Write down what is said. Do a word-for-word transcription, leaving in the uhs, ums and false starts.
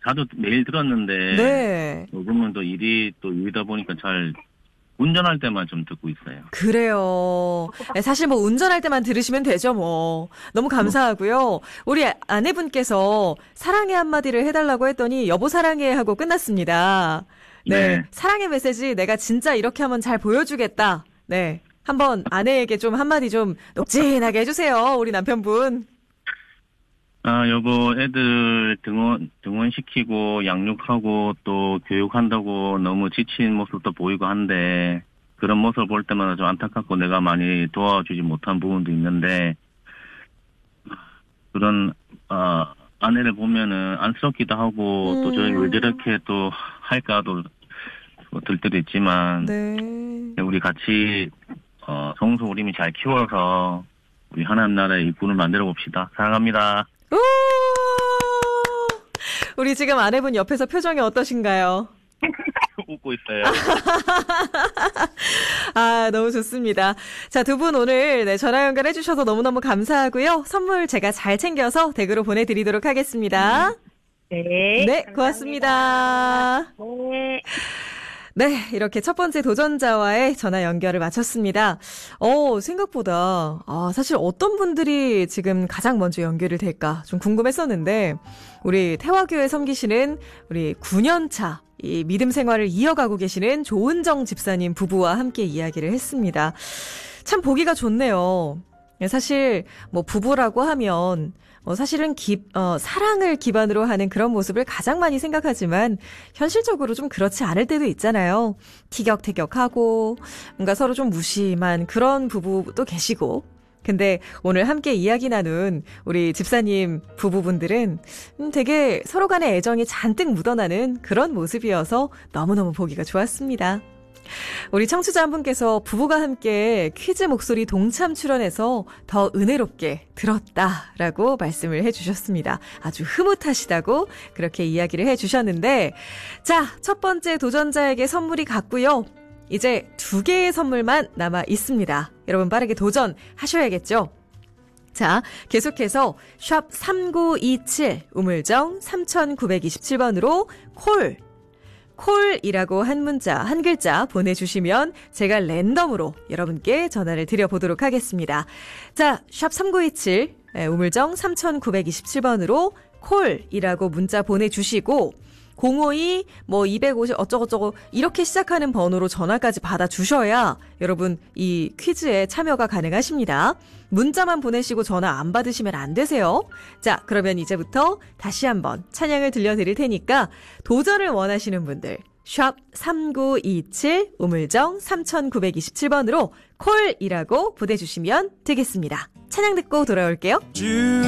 자주 매일 들었는데 네. 요즘은 또 일이 또 일이다 보니까 잘 운전할 때만 좀 듣고 있어요. 그래요. 네, 사실 뭐 운전할 때만 들으시면 되죠, 뭐. 너무 감사하고요. 우리 아내분께서 사랑해 한마디를 해달라고 했더니 여보 사랑해 하고 끝났습니다. 네. 네. 사랑의 메시지 내가 진짜 이렇게 하면 잘 보여주겠다. 네. 한번 아내에게 좀 한마디 좀 녹진하게 해주세요, 우리 남편분. 아, 여보, 애들 등원, 등원시키고 양육하고 또 교육한다고 너무 지친 모습도 보이고 한데, 그런 모습을 볼 때마다 좀 안타깝고 내가 많이 도와주지 못한 부분도 있는데, 그런, 아, 아내를 보면은 안쓰럽기도 하고, 음. 또 저희 왜 저렇게 또 할까도 들 때도 있지만, 네. 우리 같이, 어, 성소우림이 잘 키워서, 우리 하나님 나라의 일꾼을 만들어 봅시다. 사랑합니다. 우! 우리 지금 아내분 옆에서 표정이 어떠신가요? 웃고 있어요. 아, 너무 좋습니다. 자, 두 분 오늘 네, 전화 연결해 주셔서 너무너무 감사하고요. 선물 제가 잘 챙겨서 댁으로 보내드리도록 하겠습니다. 네. 네, 감사합니다. 고맙습니다. 네. 네, 이렇게 첫 번째 도전자와의 전화 연결을 마쳤습니다. 어, 생각보다, 아, 사실 어떤 분들이 지금 가장 먼저 연결이 될까 좀 궁금했었는데, 우리 태화교회 섬기시는 우리 구 년 차, 이 믿음 생활을 이어가고 계시는 조은정 집사님 부부와 함께 이야기를 했습니다. 참 보기가 좋네요. 사실, 뭐, 부부라고 하면, 어, 사실은 기, 어, 사랑을 기반으로 하는 그런 모습을 가장 많이 생각하지만 현실적으로 좀 그렇지 않을 때도 있잖아요. 티격태격하고 뭔가 서로 좀 무심한 그런 부부도 계시고. 근데 오늘 함께 이야기 나눈 우리 집사님 부부분들은 음, 되게 서로 간의 애정이 잔뜩 묻어나는 그런 모습이어서 너무너무 보기가 좋았습니다. 우리 청취자 한 분께서 부부가 함께 퀴즈 목소리 동참 출연해서 더 은혜롭게 들었다라고 말씀을 해주셨습니다. 아주 흐뭇하시다고 그렇게 이야기를 해주셨는데, 자, 첫 번째 도전자에게 선물이 갔고요. 이제 두 개의 선물만 남아 있습니다. 여러분 빠르게 도전하셔야겠죠? 자, 계속해서 샵 삼구이칠 우물정 삼구이칠 번으로 콜 콜이라고 한 문자, 한 글자 보내주시면 제가 랜덤으로 여러분께 전화를 드려보도록 하겠습니다. 자, 샵 삼구이칠, 우물정 삼구이칠 번으로 콜이라고 문자 보내주시고, 공오이, 뭐, 이백오십, 어쩌고저쩌고, 이렇게 시작하는 번호로 전화까지 받아주셔야 여러분 이 퀴즈에 참여가 가능하십니다. 문자만 보내시고 전화 안 받으시면 안 되세요. 자, 그러면 이제부터 다시 한번 찬양을 들려드릴 테니까 도전을 원하시는 분들, 샵 삼구이칠, 우물정 삼구이칠 번으로 콜이라고 보내주시면 되겠습니다. 찬양 듣고 돌아올게요.